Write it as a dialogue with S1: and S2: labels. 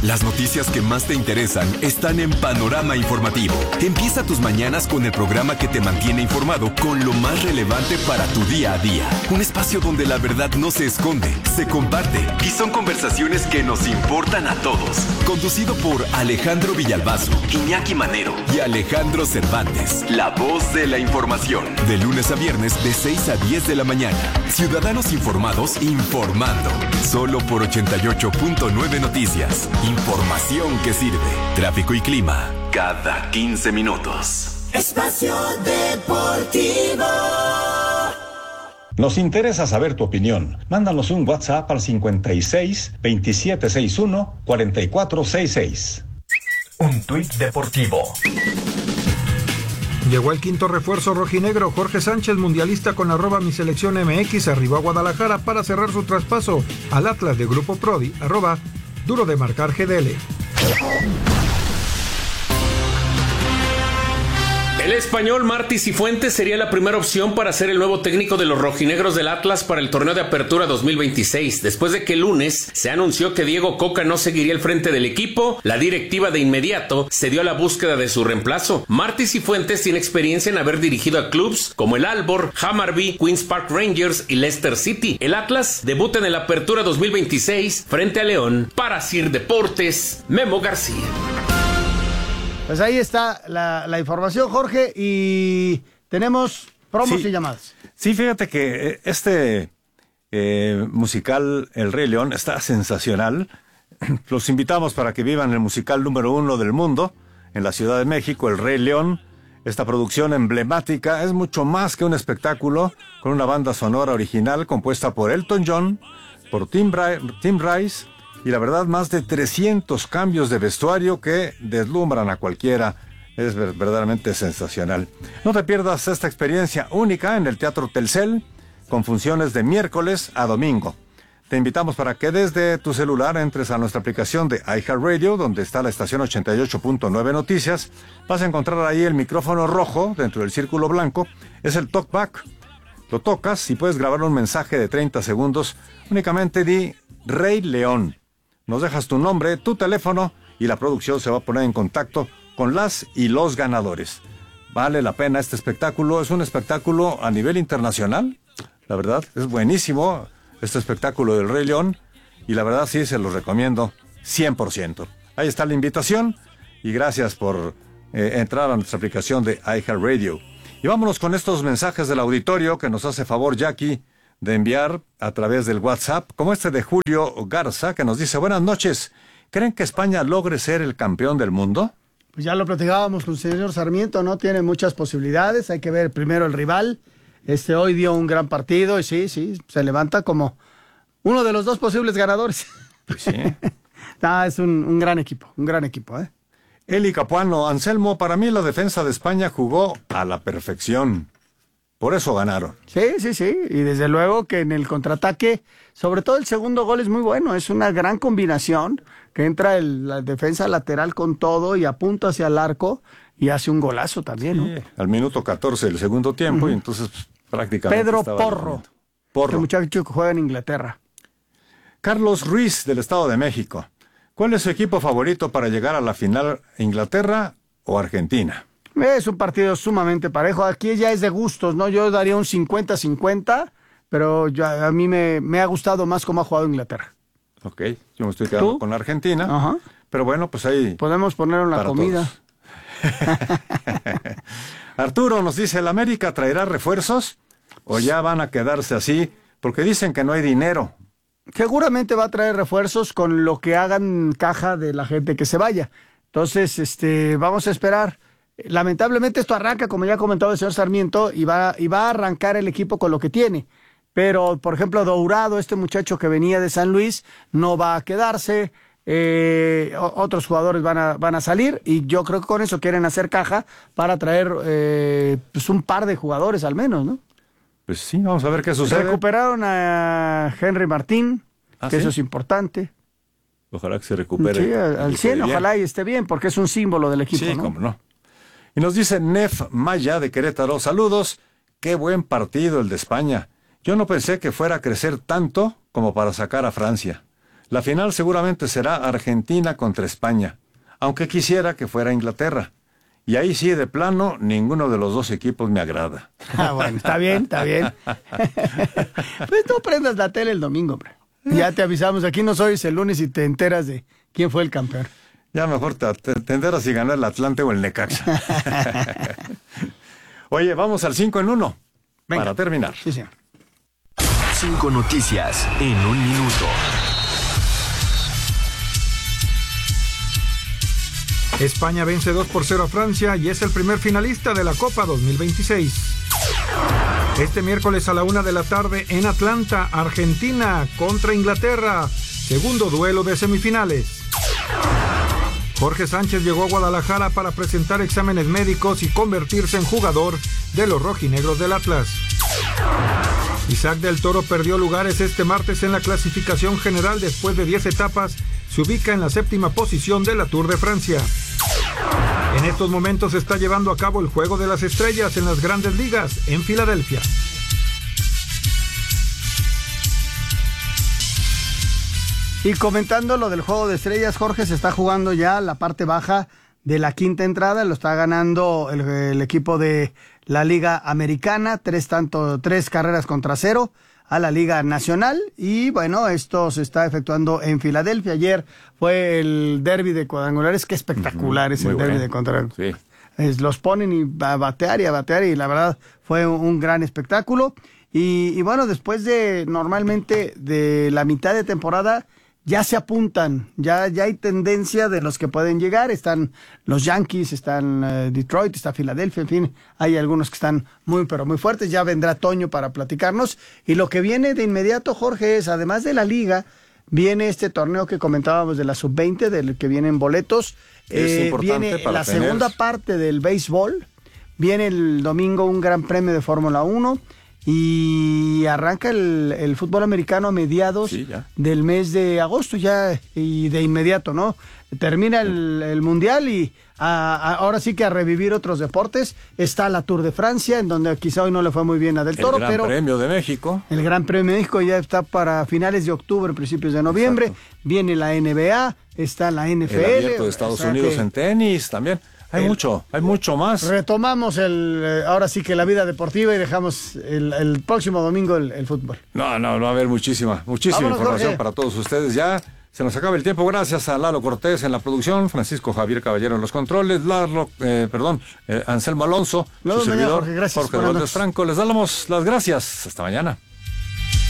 S1: Las noticias que más te interesan están en Panorama Informativo. Empieza tus mañanas con el programa que te mantiene informado con lo más relevante para tu día a día. Un espacio donde la verdad no se esconde, se comparte y son conversaciones que nos importan a todos. Conducido por Alejandro Villalbazo, Iñaki Manero y Alejandro Cervantes. La voz de la información. De lunes a viernes de 6 a 10 de la mañana. Ciudadanos informados informando. Solo por 88.9 Noticias. Información que sirve. Tráfico y clima cada 15 minutos.
S2: Espacio Deportivo.
S3: Nos interesa saber tu opinión. Mándanos un WhatsApp al 56 2761 4466.
S4: Un tuit deportivo.
S5: Llegó el quinto refuerzo rojinegro. Jorge Sánchez, mundialista con @miseleccionMX, arribó a Guadalajara para cerrar su traspaso al Atlas de Grupo Prodi, @duro de marcar GDL.
S6: El español Martí Cifuentes sería la primera opción para ser el nuevo técnico de los rojinegros del Atlas para el torneo de apertura 2026. Después de que el lunes se anunció que Diego Coca no seguiría al frente del equipo, la directiva de inmediato se dio a la búsqueda de su reemplazo. Martí Cifuentes tiene experiencia en haber dirigido a clubes como el Aalborg, Hammarby, Queens Park Rangers y Leicester City. El Atlas debuta en el apertura 2026 frente a León. Para Sir Deportes, Memo García.
S7: Pues ahí está la información, Jorge, y tenemos promos y llamadas.
S8: Sí, fíjate que este musical El Rey León está sensacional. Los invitamos para que vivan el musical número 1 del mundo en la Ciudad de México, El Rey León. Esta producción emblemática es mucho más que un espectáculo, con una banda sonora original compuesta por Elton John, por Tim Rice, y la verdad más de 300 cambios de vestuario que deslumbran a cualquiera. Es verdaderamente sensacional. No te pierdas esta experiencia única en el Teatro Telcel, con funciones de miércoles a domingo. Te invitamos para que desde tu celular entres a nuestra aplicación de iHeartRadio, donde está la estación 88.9 Noticias. Vas a encontrar ahí el micrófono rojo dentro del círculo blanco. Es el TalkBack. Lo tocas y puedes grabar un mensaje de 30 segundos. Únicamente di Rey León. Nos dejas tu nombre, tu teléfono y la producción se va a poner en contacto con las y los ganadores. Vale la pena este espectáculo. Es un espectáculo a nivel internacional. La verdad, es buenísimo este espectáculo del Rey León. Y la verdad sí, se los recomiendo 100%. Ahí está la invitación. Y gracias por entrar a nuestra aplicación de iHeartRadio. Y vámonos con estos mensajes del auditorio que nos hace favor Jackie de enviar a través del WhatsApp, como este de Julio Garza, que nos dice: buenas noches, ¿creen que España logre ser el campeón del mundo?
S7: Pues ya lo platicábamos con el señor Sarmiento, ¿no? Tiene muchas posibilidades, hay que ver primero el rival. Hoy dio un gran partido y sí, se levanta como uno de los dos posibles ganadores.
S8: Pues sí.
S7: Es un gran equipo, ¿eh?
S8: Eli Capuano: Anselmo, para mí la defensa de España jugó a la perfección. Por eso ganaron. Sí.
S7: Y desde luego que en el contraataque, sobre todo el segundo gol es muy bueno. Es una gran combinación que entra la defensa lateral con todo y apunta hacia el arco y hace un golazo también, ¿no?
S8: Al minuto 14 del segundo tiempo, y entonces prácticamente
S7: Pedro Porro. Este muchacho que juega en Inglaterra.
S8: Carlos Ruiz, del Estado de México: ¿cuál es su equipo favorito para llegar a la final, Inglaterra o Argentina?
S7: Es un partido sumamente parejo. Aquí ya es de gustos, ¿no? Yo daría un 50-50, pero a mí me ha gustado más cómo ha jugado Inglaterra.
S8: Ok, yo me estoy quedando con Argentina.
S7: Ajá.
S8: Pero bueno, pues ahí...
S7: podemos ponerlo en la comida.
S8: Arturo nos dice: ¿el América traerá refuerzos o ya van a quedarse así? Porque dicen que no hay dinero.
S7: Seguramente va a traer refuerzos con lo que hagan caja de la gente que se vaya. Entonces, vamos a esperar. Lamentablemente esto arranca, como ya ha comentado el señor Sarmiento, y va a arrancar el equipo con lo que tiene. Pero, por ejemplo, Dourado, este muchacho que venía de San Luis, no va a quedarse. Otros jugadores van a salir, y yo creo que con eso quieren hacer caja para traer pues un par de jugadores al menos, ¿no?
S8: Pues sí, vamos a ver qué sucede.
S7: Recuperaron a Henry Martín, que eso es importante.
S8: Ojalá que se recupere.
S7: Sí, al 100, ojalá y esté bien, porque es un símbolo del equipo,
S8: sí,
S7: ¿no?
S8: Cómo no. Y nos dice Nef Maya de Querétaro: saludos, qué buen partido el de España. Yo no pensé que fuera a crecer tanto como para sacar a Francia. La final seguramente será Argentina contra España, aunque quisiera que fuera Inglaterra. Y ahí sí, de plano, ninguno de los dos equipos me agrada.
S7: Bueno, está bien, está bien. Pues tú prendas la tele el domingo, hombre. Ya te avisamos, aquí nos oyes el lunes y te enteras de quién fue el campeón.
S8: Ya mejor te enteras si ganó el Atlante o el Necaxa. Oye, vamos al 5 en 1.
S7: Venga.
S8: Para terminar.
S7: Sí, señor.
S1: 5 noticias en un minuto.
S5: España vence 2-0 a Francia y es el primer finalista de la Copa 2026. Este miércoles a la 1:00 p.m. en Atlanta, Argentina contra Inglaterra, segundo duelo de semifinales. Jorge Sánchez llegó a Guadalajara para presentar exámenes médicos y convertirse en jugador de los rojinegros del Atlas. Isaac del Toro perdió lugares este martes en la clasificación general después de 10 etapas. Se ubica en la 7ª posición de la Tour de Francia. En estos momentos se está llevando a cabo el Juego de las Estrellas en las Grandes Ligas en Filadelfia.
S7: Y comentando lo del Juego de Estrellas, Jorge, se está jugando ya la parte baja de la 5ª entrada, lo está ganando el equipo de la Liga Americana, 3 carreras contra 0 a la Liga Nacional, y bueno, esto se está efectuando en Filadelfia. Ayer fue el derbi de cuadrangulares, qué espectacular es el derbi de cuadrangulares. Sí. Los ponen y a batear, y la verdad fue un gran espectáculo. Y bueno, después de normalmente de la mitad de temporada, ya se apuntan, ya hay tendencia de los que pueden llegar. Están los Yankees, están Detroit, está Filadelfia, en fin, hay algunos que están muy, pero muy fuertes. Ya vendrá Toño para platicarnos. Y lo que viene de inmediato, Jorge, es, además de la liga, viene este torneo que comentábamos de la Sub-20, del que vienen boletos. Viene la segunda parte del béisbol, viene el domingo un gran premio de Fórmula 1, y arranca el fútbol americano a mediados del mes de agosto, ya, y de inmediato, ¿no? Termina el Mundial y ahora sí que a revivir otros deportes. Está la Tour de Francia, en donde quizá hoy no le fue muy bien a Del Toro, pero...
S8: El Gran Premio de México. El
S7: Gran Premio de México ya está para finales de octubre, principios de noviembre. Exacto. Viene la NBA, está la NFL.
S8: El Abierto de Estados Unidos en tenis también. Hay mucho más.
S7: Retomamos ahora sí que la vida deportiva y dejamos el próximo domingo el fútbol.
S8: No, va a haber muchísima
S7: Vámonos,
S8: información
S7: Jorge.
S8: para todos ustedes. Ya se nos acaba el tiempo. Gracias a Lalo Cortés en la producción, Francisco Javier Caballero en los controles, Anselmo Alonso, su servidor,
S7: Jorge, gracias.
S8: Jorge Valdés Franco. Les damos las gracias. Hasta mañana.